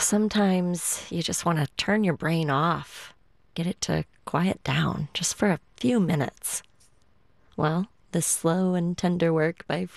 Sometimes you just want to turn your brain off, get it to quiet down just for a few minutes. Well, the slow and tender work by